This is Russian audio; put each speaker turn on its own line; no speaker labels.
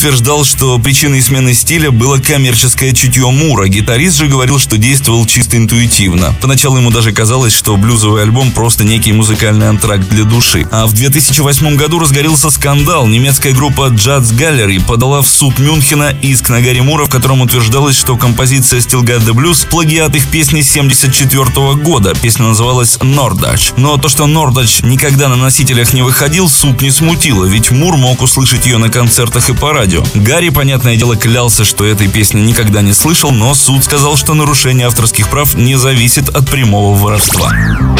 утверждал, что причиной смены стиля было коммерческое чутье Мура. Гитарист же говорил, что действовал чисто интуитивно. Поначалу ему даже казалось, что блюзовый альбом просто некий музыкальный антракт для души. А в 2008 году разгорелся скандал. Немецкая группа Jazz Gallery подала в суд Мюнхена иск на Гарри Мура, в котором утверждалось, что композиция Still Got the Blues плагиат их песни 1974 года. Песня называлась Norddeutsch. Но то, что Norddeutsch никогда на носителях не выходил, суд не смутило, ведь Мур мог услышать ее на концертах и по радио. Гарри, понятное дело, клялся, что этой песни никогда не слышал, но суд сказал, что нарушение авторских прав не зависит от прямого воровства.